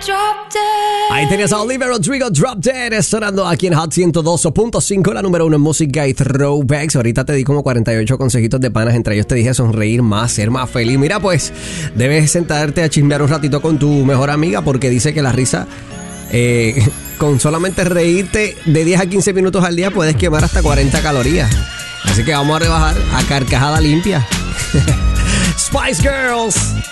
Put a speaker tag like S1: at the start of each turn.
S1: Ahí tenías a Olivia Rodrigo, Drop Dead, sonando aquí en Hot 102.5, la número 1 en música y throwbacks. Ahorita te di como 48 consejitos de panas, entre ellos te dije sonreír más, ser más feliz. Mira, pues, debes sentarte a chismear un ratito con tu mejor amiga porque dice que la risa, con solamente reírte de 10 a 15 minutos al día puedes quemar hasta 40 calorías. Así que vamos a rebajar a carcajada limpia. Spice Girls.